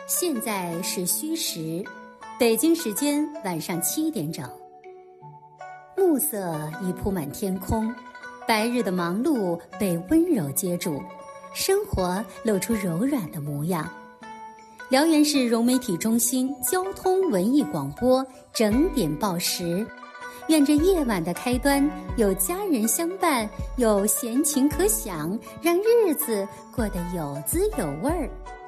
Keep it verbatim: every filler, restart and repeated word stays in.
现在是戌时，北京时间晚上七点整。暮色已铺满天空，白日的忙碌被温柔接住，生活露出柔软的模样。辽源市融媒体中心交通文艺广播整点报时，愿这夜晚的开端有家人相伴，有闲情可享，让日子过得有滋有味儿。